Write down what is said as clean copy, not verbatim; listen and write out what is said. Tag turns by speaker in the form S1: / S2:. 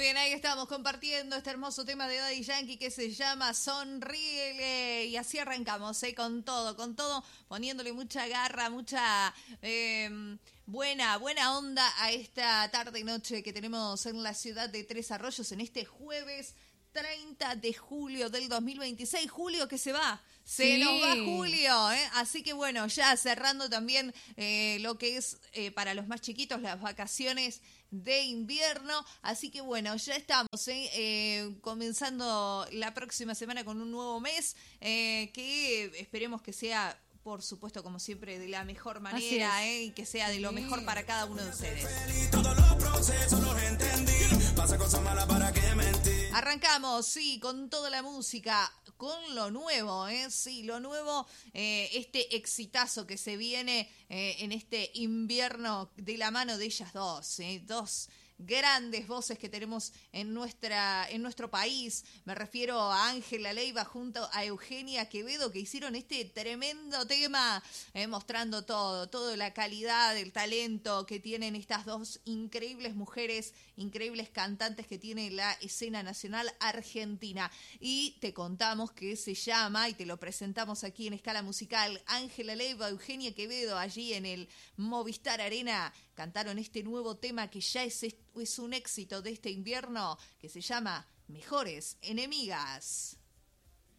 S1: bien, ahí estamos compartiendo este hermoso tema de Daddy Yankee que se llama Sonríele. Y así arrancamos, con todo, poniéndole mucha garra, mucha buena onda a esta tarde y noche que tenemos en la ciudad de Tres Arroyos en este jueves 30 de julio del 2026. Julio que se va. Se nos va julio, ¿eh? Así que bueno, ya cerrando también lo que es para los más chiquitos las vacaciones de invierno. Así que bueno, ya estamos comenzando la próxima semana con un nuevo mes que esperemos que sea, por supuesto, como siempre, de la mejor manera, y que sea de lo mejor para cada uno de ustedes.
S2: Todos los procesos los entendí. Pasa cosas malas para que mentir.
S1: Arrancamos, sí, con toda la música, con lo nuevo, sí, lo nuevo, este exitazo que se viene en este invierno de la mano de ellas dos grandes voces que tenemos en nuestro país. Me refiero a Ángela Leiva junto a Eugenia Quevedo, que hicieron este tremendo tema, mostrando toda la calidad, el talento que tienen estas dos increíbles mujeres, increíbles cantantes que tiene la escena nacional argentina. Y te contamos que se llama, y te lo presentamos aquí en Escala Musical, Ángela Leiva, Eugenia Quevedo, allí en el Movistar Arena, cantaron este nuevo tema que ya es un éxito de este invierno, que se llama Mejores Enemigas.